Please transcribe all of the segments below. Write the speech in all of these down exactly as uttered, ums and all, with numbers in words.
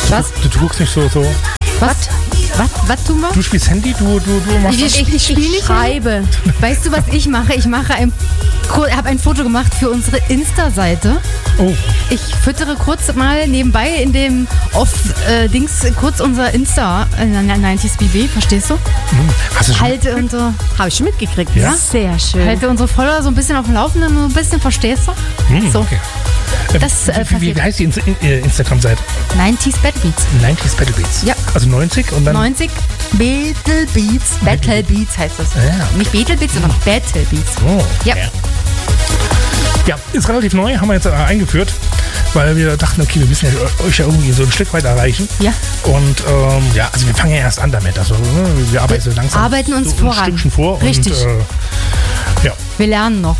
Was? Du, du guckst nicht so, so. Was? Was? Was tun wir? Du spielst Handy, du, du, du machst Ich, ich, ich spiele nicht. Schreibe. Weißt du, was ich mache? Ich mache ein, habe ein Foto gemacht für unsere Insta-Seite. Oh. Ich füttere kurz mal nebenbei in dem Off-Dings kurz unser Insta äh, neunziger B B, verstehst du? Hm. Hast du schon? Halte unsere, Habe ich schon mitgekriegt. Ja? Sehr schön. halte unsere Follower so ein bisschen auf dem Laufenden, so ein bisschen, verstehst du? Hm, so. okay. Äh, Das, äh, wie, wie, wie passiert. heißt die Inst äh, Instagram-Seite? neunziger Battle Beats. neunziger Battle Beats. Ja. Also neunzig und dann. neunzig Battle Beats. Battle Beats heißt das. Ja. Nicht Battle Beats, sondern Battle Beats. Oh, Ja. ja. Ja, ist relativ neu, haben wir jetzt äh, eingeführt, weil wir dachten, okay, wir müssen ja euch ja irgendwie so ein Stück weit erreichen. Ja. Und ähm, ja, also wir fangen ja erst an damit. Also ne, wir arbeiten so langsam arbeiten uns so voran. ein Stückchen vor. Richtig. Und, äh, ja, Wir lernen noch.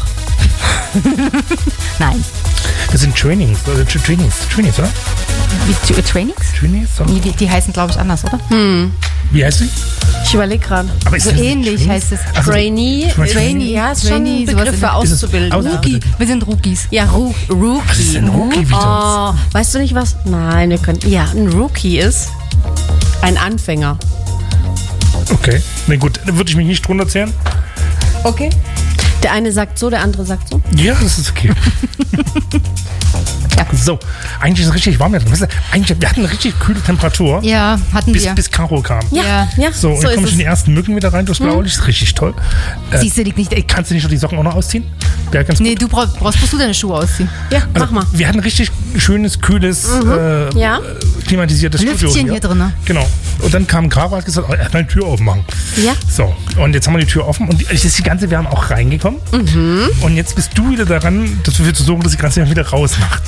Nein. das sind Trainings, äh, Trainings, Trainings, oder? Wie, Tra- Trainings? Trainings? So. Nee, die, die heißen, glaube ich, anders, oder? Wie heißt die? Ich überlege gerade. Aber ist So das nicht ähnlich Trainings? heißt es. Ach so. Trainee. Trainee. Trainee. Ja, ist Trainee, schon sowas Begriffe in der- Ist es auszubilden. aus- Ja. Rookie. Wir sind Rookies. Ja, Ru Rookie. Was ist denn Rookie wieder? Oh, weißt du nicht was? Nein, wir können. Ja, ein Rookie ist ein Anfänger. Okay, na gut, da würde ich mich nicht drunter zählen. Okay. Der eine sagt so, der andere sagt so. Ja, das ist okay. Ja. So, eigentlich ist es richtig warm. Weißt du, eigentlich, wir hatten eine richtig kühle Temperatur, Ja, hatten bis, wir. bis Caro kam. Ja. ja. So, und so dann kommen ist schon die es. ersten Mücken wieder rein durchs Blaulicht. Das ist richtig toll. Äh, Siehst du, liegt nicht. Ey, kannst du nicht noch die Socken auch noch ausziehen? Wäre ganz nee, gut. du brauchst, brauchst musst du deine Schuhe ausziehen. Ja, Also, mach mal. Wir hatten richtig schönes, kühles, äh, Ja. äh, klimatisiertes Lüftchen Studio. hier drin, ne? Genau. Und dann kam Caro und hat gesagt, oh, erstmal die Tür aufmachen. Ja. So, und jetzt haben wir die Tür offen und es ist die ganze Wärme auch reingekommen. Mhm. Und jetzt bist du wieder daran, dafür zu sorgen, dass die ganze Wärme wieder rausmacht.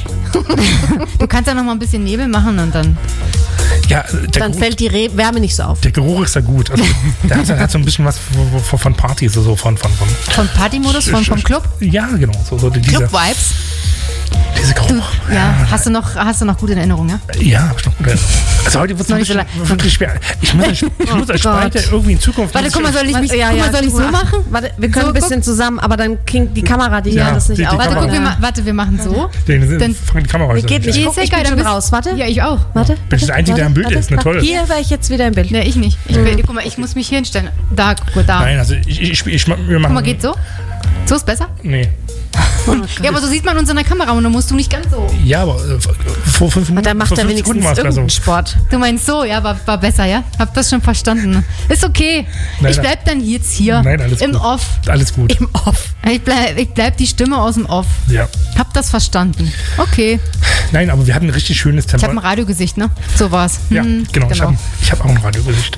Du kannst ja noch mal ein bisschen Nebel machen und dann. Ja, der, Dann Geruch, fällt die Re Wärme nicht so auf. der Geruch ist ja gut. Also, der hat, der hat so ein bisschen was von, von- von Partys, so von, von, von Vom Partymodus, vom, vom Club? Ja, genau. So, so diese, Club-Vibes. diese Geruch. Du, ja, hast du noch, hast du noch gute Erinnerungen, ja? Ja, hab ich noch gut erinnert. Also heute wird es Noch nicht so wirklich, lang. wirklich schwer. Ich muss, ich muss als Gott. Spalte irgendwie in Zukunft. Warte, guck mal, soll ich mich, Ja, guck ja, mal, soll ich so guck mal. machen? Warte, wir können So, ein bisschen zusammen, aber dann klingt die Kamera dich Ja, ja, das nicht die- die auf. Warte, Kamera. guck, wir, ma- warte, wir machen so. Dann Dann- fangen die Kamera Nee, geht nicht. Nee, Guck, ist ich egal, bin dann schon bist- raus. Warte. Ja, ich auch. Warte. Bin ich der Einzige, der im Bild ist? Na toll. Hier wäre ich jetzt wieder im Bild. Nee, ich nicht. Ich will, guck mal, ich muss mich hier hinstellen. Da, guck, da. Nein, also ich, ich, ich, ich wir machen. Guck mal, geht so? So ist besser? Nee. Ja, aber so sieht man uns in der Kamera und dann musst du nicht ganz so. Ja, aber äh, vor fünf Minuten. Und dann macht vor er fünf wenigstens Sekunden war es irgendeinen besser. Sport. Du meinst so, ja, war, war besser, ja? Hab das schon verstanden. Ist okay. Nein, ich nein. bleib dann jetzt hier. Nein, alles Im gut. Off. Alles gut. Im Off. Ich bleib, ich bleib die Stimme aus dem Off. Ja. Hab das verstanden. Okay. Nein, aber wir hatten ein richtig schönes Ich hab Tempo. ein Radiogesicht, ne? So war's. Ja, Hm, genau. Ich habe ich hab auch ein Radiogesicht.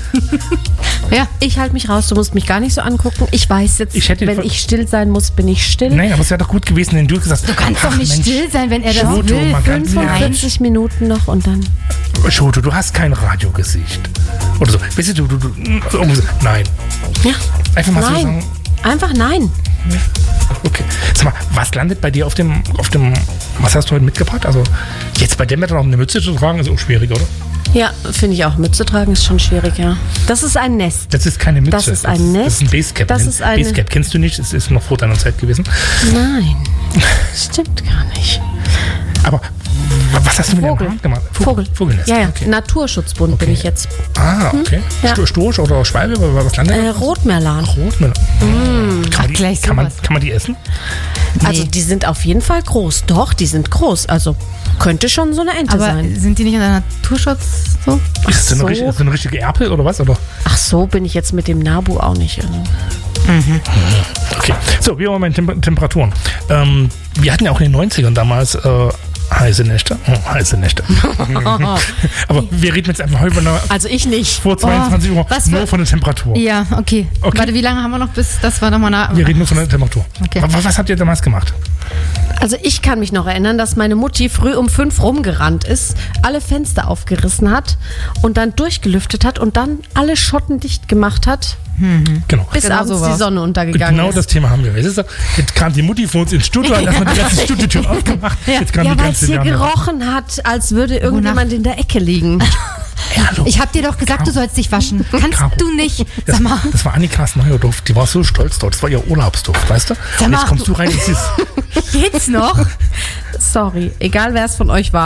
Ja. Ich halte mich raus, du musst mich gar nicht so angucken. Ich weiß jetzt, Ich hätte- wenn ich still sein muss, bin ich still. Nein, aber es wäre doch gut gewesen, wenn du gesagt hast, Du kannst doch nicht still sein, wenn er das Schoto, will. man kann- fünfundvierzig Minuten noch und dann. Schoto, du hast kein Radiogesicht. Oder so. Weißt du, du, du, du irgendwie so, nein. Ja. Einfach mal so Nein. sagen, Einfach nein. okay. Sag mal, was landet bei dir auf dem, auf dem, was hast du heute mitgebracht? Also, jetzt bei dem Wetter noch eine Mütze zu tragen, ist auch schwierig, oder? Ja, finde ich auch. Mütze tragen ist schon schwierig, ja. Das ist ein Nest. Das ist keine Mütze. Das ist ein Das ist ein Nest. Basecap. Das Ein ist eine- Basecap kennst du nicht, es ist noch vor deiner Zeit gewesen. Nein. Stimmt gar nicht. Aber w- was hast du mit Vogel. dem Hand gemacht? Vogel. Vogelnest. Ja, ja. Okay. Naturschutzbund bin ich jetzt. Ah, okay. Ja. Sto- Storch oder Schwalbe, oder was landet? Äh, Rotmerlan. Rotmüller. Mm. Kann, man die, gleich kann, man, sowas. kann man die essen? Also die sind auf jeden Fall groß. Doch, die sind groß. Also könnte schon so eine Ente Aber sein. sind die nicht unter Naturschutz so? Ist das so eine, so. richtige- ist das eine richtige Erpel oder was? Oder? Ach so, bin ich jetzt mit dem Nabu auch nicht. Also. Okay. So, wie waren meine Tem Temperaturen? Ähm, wir hatten ja auch in den neunzigern damals äh, heiße Nächte. Oh, heiße Nächte. Aber wir reden jetzt einfach heute noch Also ich nicht. vor zweiundzwanzig Uhr was nur für- von der Temperatur. Ja, okay. Okay. Warte, wie lange haben wir noch bis, das war nochmal eine... Wir reden nur von der Temperatur. Okay. Was, was habt ihr damals gemacht? Also ich kann mich noch erinnern, dass meine Mutti früh um fünf rumgerannt ist, alle Fenster aufgerissen hat und dann durchgelüftet hat und dann alle Schotten dicht gemacht hat, Genau. bis Genau abends so die war's. Sonne untergegangen Genau ist. das Thema haben wir. Jetzt, ist doch, jetzt kam die Mutti vor uns ins Studio, hat erstmal die ganze Studiotür aufgemacht. Jetzt kam Ja, die weil es ganze hier Wärme. gerochen hat, als würde irgendjemand in der Ecke liegen. Ja, hallo. Ich hab dir doch gesagt, du sollst dich waschen. Kannst Caro. du nicht. Das, Sag mal. das war Annikas neuer Duft. Die war so stolz dort. Das war ihr Urlaubsduft, weißt du? Sag Und mal. jetzt kommst du rein und siehst. Geht's noch? Sorry, egal wer es von euch war.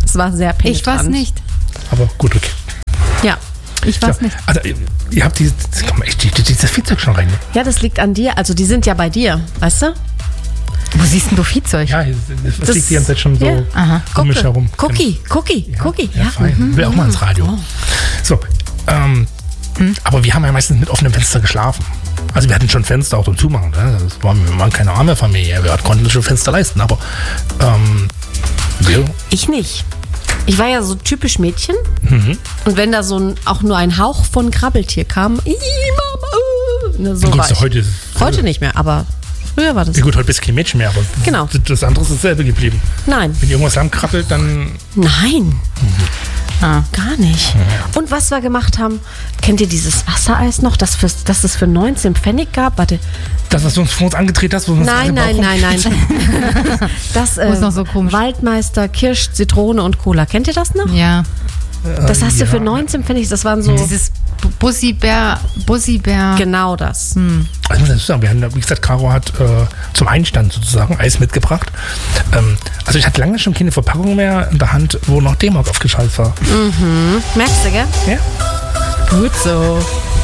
Es war sehr penetrant. Ich war's nicht. Aber gut, okay. Ja. Ich war's nicht. Also, ihr habt dieses, komm, echt, dieses Viehzeug schon rein. Ja, das liegt an dir. Also die sind ja bei dir, weißt du? Wo siehst denn du Viehzeug? Ja, das, das Das- liegt die ganze Zeit schon so ja. Aha. um mich herum. Cookie, Cookie, Ja, Cookie. Ja, Ja. fein. Mhm. Will auch mal ins Radio. So, ähm, aber wir haben ja meistens mit offenem Fenster geschlafen. Also wir hatten schon Fenster auch zum Zumachen. Ne? Das war, wir waren keine arme Familie. Wir konnten schon Fenster leisten. Aber ähm, wir, Ich nicht. Ich war ja so typisch Mädchen. Mhm. Und wenn da so ein, auch nur ein Hauch von Krabbeltier kam, ih, Mama, äh, ne, so gut, war ich. heute, Heute nicht mehr, aber früher war das. Ja gut, heute bist du kein Mädchen mehr, aber Genau. das, das andere ist dasselbe geblieben. Nein, Wenn irgendwas ankrabbelt, dann nein, Ah. gar nicht. Und was wir gemacht haben, kennt ihr dieses Wassereis noch, das, für, das es für neunzehn Pfennig gab? Warte. das, was du uns vor uns angedreht hast, wo uns Nein, alle nein, Bauch nein, nein. Das äh, Wo ist noch so komisch? Waldmeister, Kirsch, Zitrone und Cola. Kennt ihr das noch? Ja. Das hast du ja. für neunzehn Pfennig, das waren so Dieses B- Bussi-Bär, Bussi-Bär. genau das. Also ich muss dazu sagen, wir haben, wie gesagt, Caro hat äh, zum Einstand sozusagen Eis mitgebracht. Ähm, also ich hatte lange schon keine Verpackung mehr in der Hand, wo noch D-Mark aufgeschaltet war. Merkst du, gell? Ja? Gut so.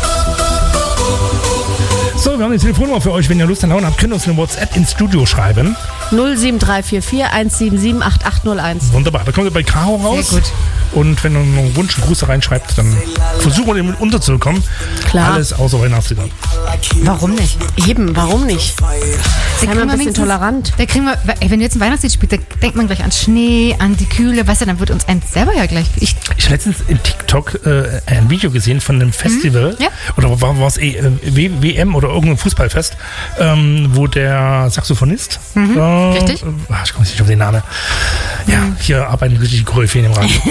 So, wir haben die Telefonnummer für euch. Wenn ihr Lust und Laune habt, könnt ihr uns eine WhatsApp ins Studio schreiben. null sieben drei vier vier eins sieben sieben acht acht null eins. Wunderbar, da kommt ihr bei Caro raus. Sehr gut. Und wenn ihr einen Wunsch, einen Gruß reinschreibt, dann versuchen wir, mit unterzukommen. Klar. Alles außer Weihnachtslieder. Warum nicht? Eben, warum nicht? Sei mal ein bisschen wenigstens- tolerant. Da kriegen wir, ey, wenn du jetzt ein Weihnachtslied spielst, da denkt man gleich an Schnee, an die Kühle, weißt du, dann wird uns eins selber ja gleich. Ich, Ich habe letztens im TikTok äh, ein Video gesehen von einem Festival. Ja. Oder war, war es eh, äh, W- WM oder irgendein Fußballfest, ähm, wo der Saxophonist. äh, richtig. Äh, ach, ich komme nicht auf den Namen. Ja, hier arbeiten richtig Koryphäen im Radio.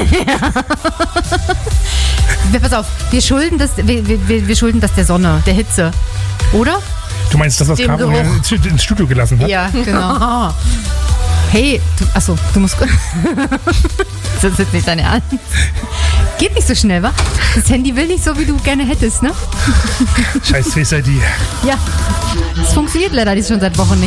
wir, pass auf, wir schulden, das, wir, wir, wir schulden das der Sonne, der Hitze. Oder? Du meinst das, was Dem Caro Geruch. ins, ins Studio gelassen hat? Ja, genau. Hey, du, achso, du musst. Das ist jetzt nicht deine Ernst. Geht nicht so schnell, wa? Das Handy will nicht so, wie du gerne hättest, ne? Scheiß Face I D. Ja. Es funktioniert leider schon seit Wochen nicht.